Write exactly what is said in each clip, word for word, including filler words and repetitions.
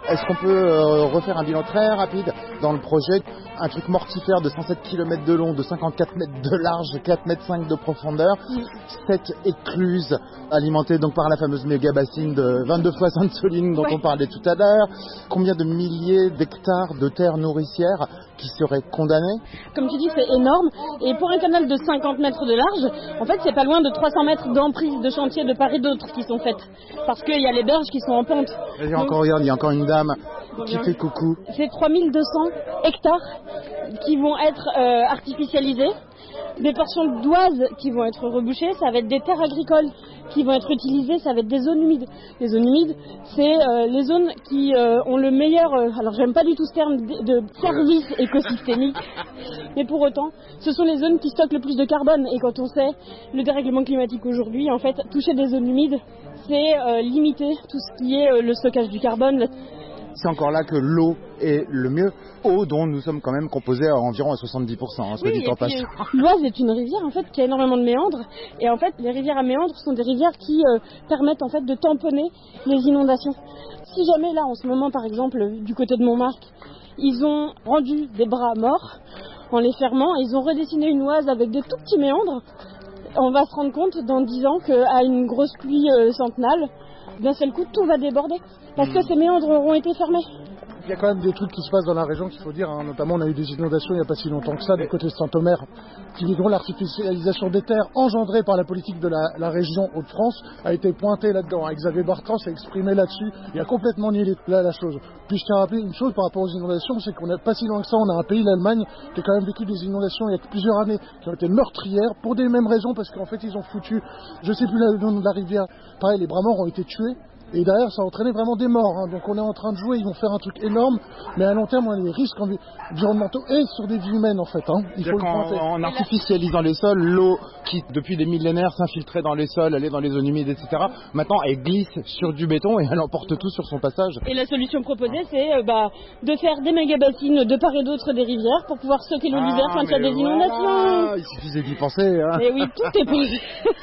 Est-ce qu'on peut euh, refaire un bilan très rapide dans le projet? Un truc mortifère de cent sept kilomètres de long, de cinquante-quatre mètres de large, quatre mètres cinq de profondeur, sept écluses alimentées donc par la fameuse méga bassine de vingt-deux fois Sainte-Soline dont ouais. on parlait tout à l'heure. Combien de milliers d'hectares de terres nourricières qui seraient condamnées? Comme tu dis, c'est énorme. Et pour un canal de cinquante mètres de large, en fait, c'est pas loin de trois cents mètres d'emprise de chantier de part et d'autre qui sont faites. Parce qu'il y a les berges qui sont en pente. Et donc, encore, regarde, il y a encore une dame qui fait coucou. C'est trois mille deux cents hectares qui vont être euh, artificialisés. Des portions d'oise qui vont être rebouchées, ça va être des terres agricoles qui vont être utilisées, ça va être des zones humides. Les zones humides, c'est euh, les zones qui euh, ont le meilleur, euh, alors j'aime pas du tout ce terme de, de service écosystémique, mais pour autant, ce sont les zones qui stockent le plus de carbone. Et quand on sait le dérèglement climatique aujourd'hui, en fait, toucher des zones humides, c'est euh, limiter tout ce qui est euh, le stockage du carbone. Le... C'est encore là que l'eau est le mieux. Eau dont nous sommes quand même composés à environ à soixante-dix pour cent, hein, soit oui, dit en passant. L'Oise est une rivière en fait qui a énormément de méandres. Et en fait, les rivières à méandres sont des rivières qui euh, permettent en fait de tamponner les inondations. Si jamais là, en ce moment, par exemple, du côté de Montmartre, ils ont rendu des bras morts en les fermant, ils ont redessiné une Oise avec des tout petits méandres, on va se rendre compte dans dix ans qu'à une grosse pluie euh, centenale, d'un seul coup, tout va déborder. Parce que ces méandres auront été fermés. Il y a quand même des trucs qui se passent dans la région qu'il faut dire, hein. Notamment on a eu des inondations il n'y a pas si longtemps que ça du côté de Saint-Omer, qui dit que l'artificialisation des terres engendrée par la politique de la, la région Hauts-de-France a été pointée là-dedans. Xavier Bartrand s'est exprimé là-dessus, il a complètement nié la, la chose. Puis je tiens à rappeler une chose par rapport aux inondations, c'est qu'on n'a pas si loin que ça, on a un pays, l'Allemagne, qui a quand même vécu des inondations il y a plusieurs années, qui ont été meurtrières, pour des mêmes raisons, parce qu'en fait ils ont foutu, je sais plus le nom de la rivière, pareil, les bras morts ont été tués. Et derrière, ça a entraîné vraiment des morts. Hein. Donc on est en train de jouer, ils vont faire un truc énorme, mais à long terme, on a des risques environnementaux et sur des vies humaines en fait. Hein. Il faut le pointer. En artificialisant les sols, l'eau qui depuis des millénaires s'infiltrait dans les sols, allait dans les zones humides, et cetera. Maintenant, elle glisse sur du béton et elle emporte tout sur son passage. Et la solution proposée, c'est euh, bah, de faire des méga-bassines de part et d'autre des rivières pour pouvoir stocker l'eau d'hiver ah, quand il y a des voilà. inondations. Il suffisait d'y penser. Hein. Et oui, tout est posé.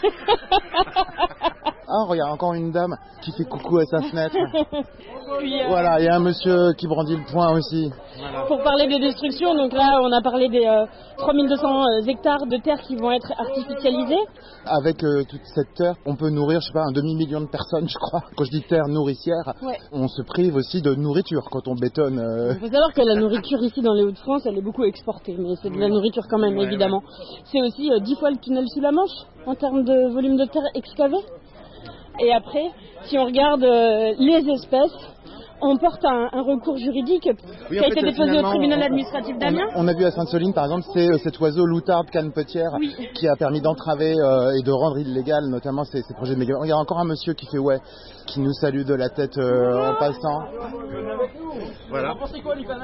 Ah, regarde, encore une dame qui fait coucou à sa fenêtre. Puis, euh... Voilà, il y a un monsieur qui brandit le poing aussi. Voilà. Pour parler des destructions, donc là, on a parlé des euh, trois mille deux cents hectares de terre qui vont être artificialisés. Avec euh, toute cette terre, on peut nourrir, je sais pas, un demi-million de personnes, je crois. Quand je dis terre nourricière, ouais. on se prive aussi de nourriture quand on bétonne. Euh... Il faut savoir que la nourriture ici dans les Hauts-de-France, elle est beaucoup exportée, mais c'est de la nourriture quand même, ouais, évidemment. Ouais. C'est aussi euh, dix fois le tunnel sous la Manche en termes de volume de terre excavé. Et après, si on regarde euh, les espèces, on porte un, un recours juridique oui, qui a fait, été déposé au tribunal administratif d'Amiens. On, on a vu à Sainte-Soline, par exemple, c'est euh, cet oiseau loutarde canepetière oui. qui a permis d'entraver euh, et de rendre illégal notamment ces, ces projets de méga. Il y a encore un monsieur qui fait ouais, qui nous salue de la tête euh, en passant. Voilà. Vous pensez quoi du canal ?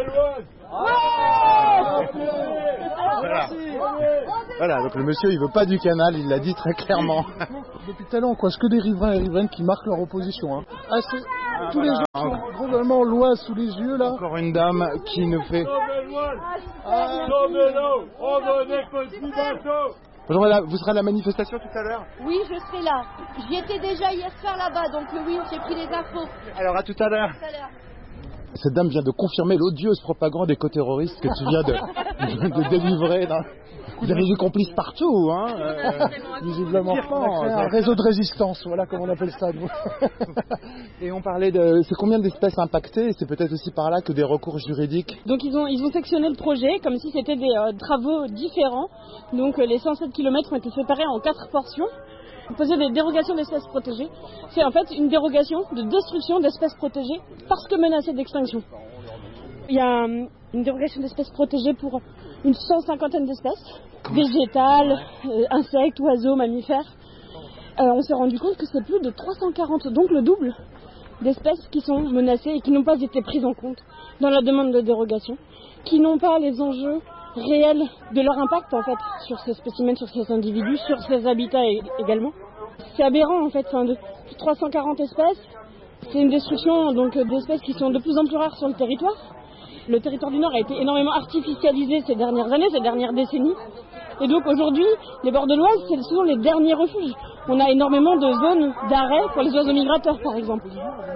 Voilà. Voilà, donc le monsieur il veut pas du canal, il l'a dit très clairement. Depuis tout à l'heure, quoi, ce que des riverains et riveraines qui marquent leur opposition. Hein. Ah, c'est... Ah, tous voilà. Les gens sont globalement l'Oise sous les yeux là. Encore une dame qui nous fait. Ah, bonjour madame, vous serez à la manifestation tout à l'heure ? Oui, je serai là. J'y étais déjà hier soir là-bas, donc oui, j'ai pris les infos. Alors à tout à l'heure. À tout à l'heure. Cette dame vient de confirmer l'odieuse propagande éco-terroriste que tu viens de, de, de délivrer. Dans... Vous avez des complices partout, hein euh, visiblement. On a créé un réseau de résistance, voilà comment on appelle ça. Nous. Et on parlait de... C'est combien d'espèces impactées et c'est peut-être aussi par là que des recours juridiques. Donc ils ont, ils ont sectionné le projet comme si c'était des euh, travaux différents. Donc euh, les cent sept kilomètres ont été séparés en quatre portions. Poser des dérogations d'espèces protégées, c'est en fait une dérogation de destruction d'espèces protégées parce que menacées d'extinction. Il y a une dérogation d'espèces protégées pour une cent cinquantaine d'espèces, végétales, euh, insectes, oiseaux, mammifères. Euh, on s'est rendu compte que c'est plus de trois cent quarante, donc le double d'espèces qui sont menacées et qui n'ont pas été prises en compte dans la demande de dérogation, qui n'ont pas les enjeux réel de leur impact en fait sur ces spécimens, sur ces individus, sur ces habitats également. C'est aberrant en fait, enfin, de trois cent quarante espèces, c'est une destruction donc d'espèces qui sont de plus en plus rares sur le territoire. Le territoire du Nord a été énormément artificialisé ces dernières années, ces dernières décennies. Et donc aujourd'hui, les bords de l'Oise, ce sont les derniers refuges. on a énormément de zones d'arrêt pour les oiseaux migrateurs, par exemple.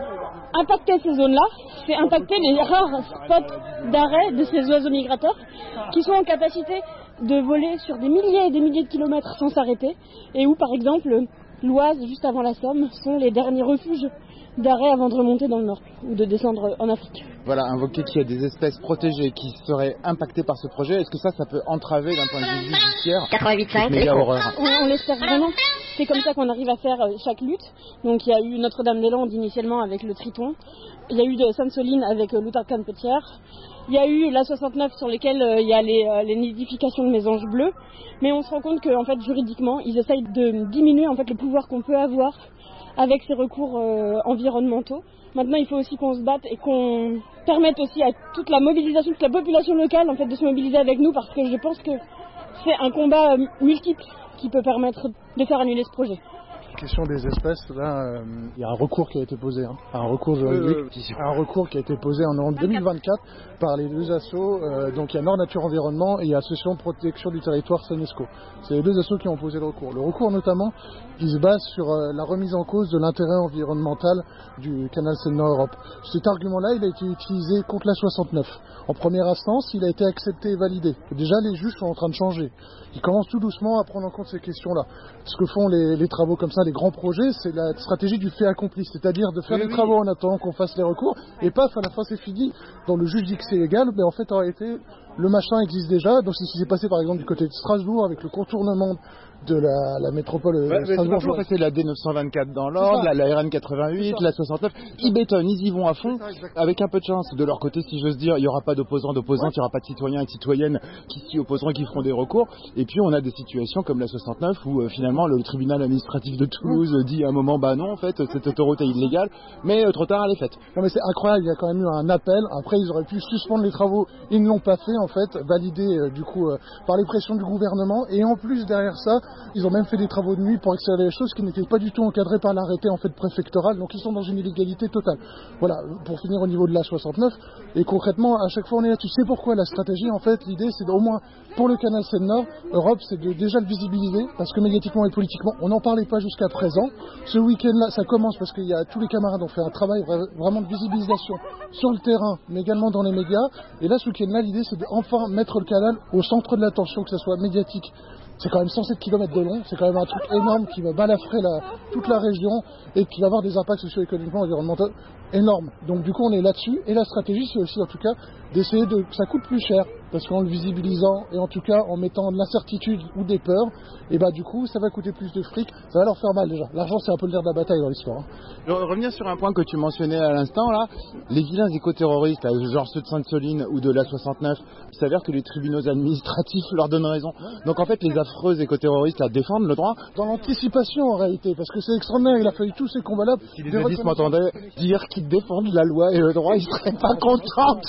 Impacter ces zones-là, c'est impacter les rares spots d'arrêt de ces oiseaux migrateurs qui sont en capacité de voler sur des milliers et des milliers de kilomètres sans s'arrêter, et où, par exemple, l'Oise, juste avant la Somme, sont les derniers refuges d'arrêt avant de remonter dans le nord ou de descendre en Afrique. Voilà, invoquer qu'il y a des espèces protégées qui seraient impactées par ce projet, est-ce que ça, ça peut entraver d'un point de vue judiciaire quatre-vingt-huit cette méga horreur? On, on l'espère vraiment. C'est comme ça qu'on arrive à faire chaque lutte. Donc il y a eu Notre-Dame-des-Landes initialement avec le Triton, il y a eu de Sainte-Soline avec euh, l'Outarcan-Petière, il y a eu l'A soixante-neuf sur lesquels euh, il y a les, euh, les nidifications de mésanges bleus, mais on se rend compte qu'en fait juridiquement ils essayent de diminuer en fait le pouvoir qu'on peut avoir avec ces recours euh, environnementaux. Maintenant, il faut aussi qu'on se batte et qu'on permette aussi à toute la mobilisation, toute la population locale en fait, de se mobiliser avec nous, parce que je pense que c'est un combat euh, multiple qui peut permettre de faire annuler ce projet. Question des espèces, là, euh, il y a un recours qui a été posé, hein, un recours juridique, euh, un recours qui a été posé en deux mille vingt-quatre par les deux assos, euh, donc il y a Nord Nature Environnement et il y a Association de protection du territoire Senesco. C'est les deux assos qui ont posé le recours. Le recours notamment, il se base sur euh, la remise en cause de l'intérêt environnemental du canal Seine-Nord-Europe. Cet argument-là, il a été utilisé contre la soixante-neuf. En première instance, il a été accepté et validé. Et déjà, les juges sont en train de changer. Ils commencent tout doucement à prendre en compte ces questions-là. Ce que font les, les travaux comme ça, les grands projets, c'est la stratégie du fait accompli, c'est-à-dire de faire oui, des oui. travaux en attendant qu'on fasse les recours, et paf, à la fin c'est fini. Dans le juge dit que c'est légal, mais en fait en réalité, le machin existe déjà. Donc c'est ce qui s'est passé par exemple du côté de Strasbourg avec le contournement de la, la métropole ouais, Strasbourg. C'est la D neuf cent vingt-quatre dans l'ordre, la, la R N quatre-vingt-huit, la soixante-neuf. Ils bétonnent, ils y vont à fond, ça, avec un peu de chance. De leur côté, si j'ose dire, il n'y aura pas d'opposants, d'opposantes, il n'y aura pas de citoyens et de citoyennes qui s'y opposeront, qui feront des recours. Et puis on a des situations comme la soixante-neuf où euh, finalement le tribunal administratif de Toulouse mmh. dit à un moment, bah non, en fait, cette autoroute est illégale, mais euh, trop tard, elle est faite. Non mais c'est incroyable, il y a quand même eu un appel. Après, ils auraient pu suspendre les travaux, ils ne l'ont pas fait en fait, validé euh, du coup euh, par les pressions du gouvernement. Et en plus derrière ça, ils ont même fait des travaux de nuit pour accélérer les choses qui n'étaient pas du tout encadrés par l'arrêté en fait préfectoral, donc ils sont dans une illégalité totale. Voilà, pour finir au niveau de la soixante-neuf, et concrètement à chaque fois on est là, tu sais pourquoi la stratégie en fait, l'idée c'est au moins pour le canal Seine-Nord, Europe c'est de déjà le visibiliser, parce que médiatiquement et politiquement on n'en parlait pas jusqu'à présent. Ce week-end là ça commence parce qu'il y a tous les camarades ont fait un travail vraiment de visibilisation sur le terrain, mais également dans les médias, et là ce week-end là l'idée c'est d'enfin mettre le canal au centre de l'attention, que ce soit médiatique. C'est quand même cent sept kilomètres de long, c'est quand même un truc énorme qui va balafrer la, toute la région et qui va avoir des impacts socio-économiquement et environnementaux énormes. Donc du coup on est là-dessus, et la stratégie c'est aussi en tout cas d'essayer de que ça coûte plus cher, parce qu'en le visibilisant et en tout cas en mettant de l'incertitude ou des peurs, et bah du coup ça va coûter plus de fric, ça va leur faire mal déjà. L'argent c'est un peu le nerf de la bataille dans l'histoire. Hein. Je vais revenir sur un point que tu mentionnais à l'instant là, les vilains éco-terroristes, là, genre ceux de Sainte-Soline ou de la soixante-neuf, il s'avère que les tribunaux administratifs leur donnent raison. Donc en fait les affreux éco-terroristes là défendent le droit. Dans l'anticipation en réalité, parce que c'est extraordinaire, il a fallu tous ces combats-là. Si les journalistes m'entendaient dire qu'ils défendent la loi et le droit, ils seraient pas contents.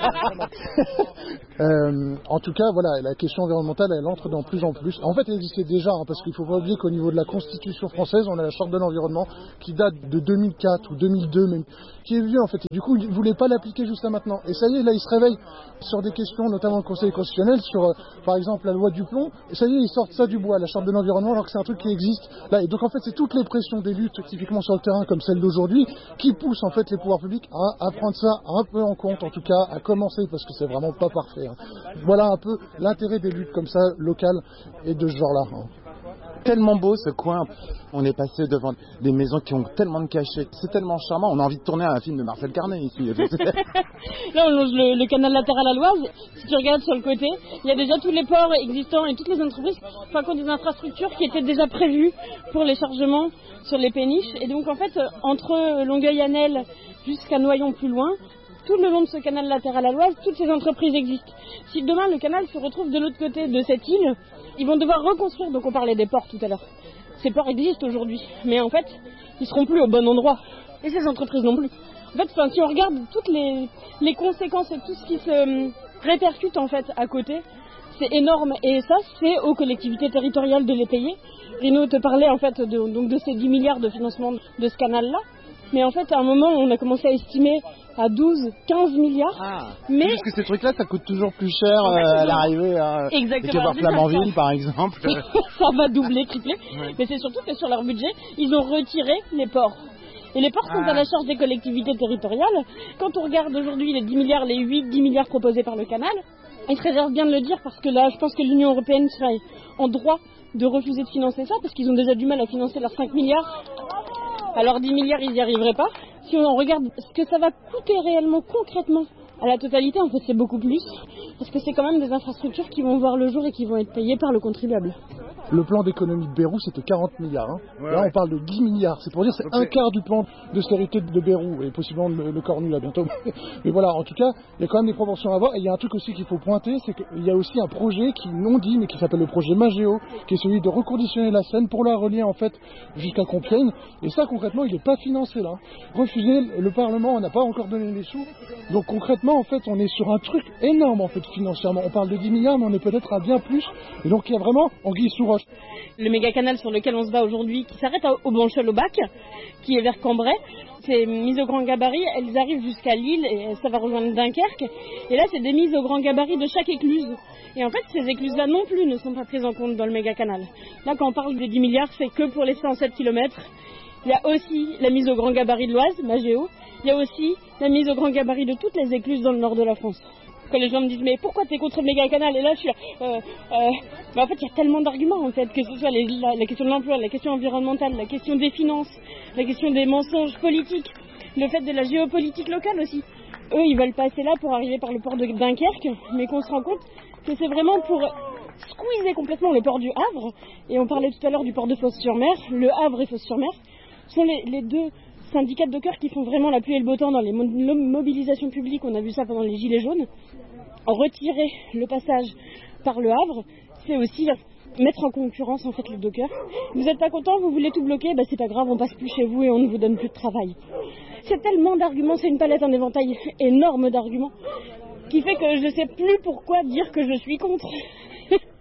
euh, en tout cas, voilà, la question environnementale, elle entre dans plus en plus. En fait, elle existait déjà, hein, parce qu'il ne faut pas oublier qu'au niveau de la Constitution française, on a la Charte de l'environnement qui date de deux mille quatre ou deux mille deux, même, qui est vieux en fait. Et du coup, ils ne voulaient pas l'appliquer jusqu'à maintenant. Et ça y est, là, ils se réveillent sur des questions, notamment le Conseil constitutionnel, sur, euh, par exemple, la loi du plomb. Et ça y est, ils sortent ça du bois, la Charte de l'environnement, alors que c'est un truc qui existe. Là, et donc, en fait, c'est toutes les pressions des luttes, typiquement sur le terrain, comme celle d'aujourd'hui, qui poussent en fait les pouvoirs publics à, à prendre ça un peu en compte, en tout cas, à commencer, parce que c'est vraiment pas parfait. Hein. Voilà un peu l'intérêt des luttes comme ça, locales et de ce genre-là. Hein. Tellement beau ce coin, on est passé devant des maisons qui ont tellement de cachets, c'est tellement charmant, on a envie de tourner un film de Marcel Carnet ici. Là on longe le, le canal latéral à l'Oise, si tu regardes sur le côté, il y a déjà tous les ports existants et toutes les entreprises, enfin quoi, des infrastructures qui étaient déjà prévues pour les chargements sur les péniches, et donc en fait entre Longueuil-Annel jusqu'à Noyon plus loin, tout le long de ce canal latéral à l'Oise, toutes ces entreprises existent. Si demain le canal se retrouve de l'autre côté de cette île, ils vont devoir reconstruire, donc on parlait des ports tout à l'heure. Ces ports existent aujourd'hui, mais en fait, ils seront plus au bon endroit. Et ces entreprises non plus. En fait, si on regarde toutes les, les conséquences et tout ce qui se répercute en fait à côté, c'est énorme. Et ça, c'est aux collectivités territoriales de les payer. Rino te parlait en fait de, donc de ces dix milliards de financement de ce canal-là. Mais en fait, à un moment, on a commencé à estimer à douze, quinze milliards. Ah, mais parce que ces trucs-là, ça coûte toujours plus cher euh, à l'arrivée. Hein. Exactement. Et que voir Flamanville, par exemple. Ça va doubler, tripler. Ouais. Mais c'est surtout que sur leur budget, ils ont retiré les ports. Et les ports sont ah. à la charge des collectivités territoriales. Quand on regarde aujourd'hui les dix milliards, les huit, dix milliards proposés par le canal, il serait bien de le dire parce que là, je pense que l'Union européenne serait en droit de refuser de financer ça parce qu'ils ont déjà du mal à financer leurs cinq milliards. Alors dix milliards, ils n'y arriveraient pas. Si on regarde ce que ça va coûter réellement, concrètement, à la totalité, en fait, c'est beaucoup plus. Parce que c'est quand même des infrastructures qui vont voir le jour et qui vont être payées par le contribuable. Le plan d'économie de Bayrou, c'était quarante milliards. Hein. Ouais, là, ouais. on parle de dix milliards. C'est pour dire que c'est okay. un quart du plan d'austérité de Bayrou. Et possiblement le, le Cornu, là, bientôt. Mais voilà, en tout cas, il y a quand même des proportions à avoir. Et il y a un truc aussi qu'il faut pointer, c'est qu'il y a aussi un projet qui non dit, mais qui s'appelle le projet Magéo, qui est celui de reconditionner la Seine pour la relier, en fait, jusqu'à Compiègne. Et ça, concrètement, il n'est pas financé, là. Refusé, le Parlement n'a pas encore donné les sous. Donc, concrètement, en fait, on est sur un truc énorme, en fait, financièrement. On parle de dix milliards, mais on est peut-être à bien plus. Et donc, il y a vraiment anguille sous roche. Le méga canal sur lequel on se bat aujourd'hui, qui s'arrête au Banchel-au-Bac, qui est vers Cambrai, c'est mises au grand gabarit, elles arrivent jusqu'à Lille et ça va rejoindre Dunkerque. Et là, c'est des mises au grand gabarit de chaque écluse. Et en fait, ces écluses-là non plus ne sont pas prises en compte dans le méga canal. Là, quand on parle des dix milliards, c'est que pour les cent sept kilomètres. Il y a aussi la mise au grand gabarit de l'Oise, Magéo. Il y a aussi la mise au grand gabarit de toutes les écluses dans le nord de la France. Quand les gens me disent mais pourquoi t'es contre le méga canal, et là je suis là euh, euh, mais en fait il y a tellement d'arguments en fait, que ce soit les, la, la question de l'emploi, la question environnementale, la question des finances, la question des mensonges politiques, le fait de la géopolitique locale aussi. Eux ils veulent passer là pour arriver par le port de Dunkerque, mais qu'on se rend compte que c'est vraiment pour squeezer complètement le port du Havre. Et on parlait tout à l'heure du port de Fos-sur-Mer. Le Havre et Fos-sur-Mer sont les, les deux syndicats de dockers qui font vraiment la pluie et le beau temps dans les mo- mobilisations publiques. On a vu ça pendant les Gilets jaunes. Retirer le passage par le Havre, c'est aussi mettre en concurrence en fait les dockers. Vous n'êtes pas content, vous voulez tout bloquer, bah c'est pas grave, on passe plus chez vous et on ne vous donne plus de travail. C'est tellement d'arguments, c'est une palette, un éventail énorme d'arguments qui fait que je ne sais plus pourquoi dire que je suis contre.